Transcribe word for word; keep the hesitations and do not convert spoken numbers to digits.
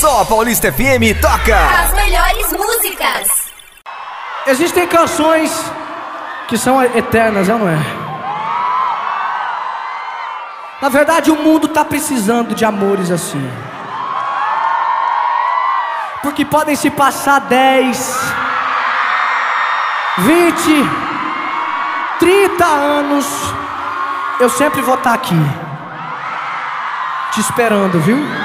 Só a Paulista F M toca as melhores músicas. Existem canções que são eternas, não é? Na verdade, o mundo tá precisando de amores assim. Porque podem se passar dez, vinte, trinta anos, eu sempre vou estar aqui te esperando, viu?